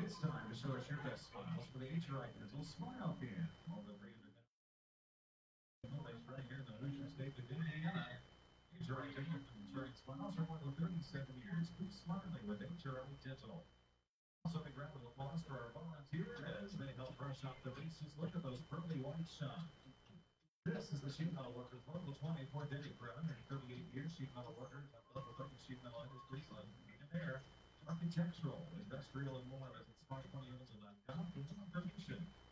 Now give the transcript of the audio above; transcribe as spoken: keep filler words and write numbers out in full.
It's time to show us your best smiles for the H R I Dental Smile Can. All the three right here in the Hoosier State of Indiana. H R I Dental ensuring smiles for more than thirty-seven years. Keep smiling with H R I Dental. Also, a round of applause for our volunteers as they help brush off the faces. Look at those pearly white shine. This is the Sheet Metal Workers Local twenty-four Day for one hundred thirty-eight years. Sheet Metal Workers have built the local sheet metal industries like and air, architectural, industrial, and more. Visit spark twenty dot com for more information.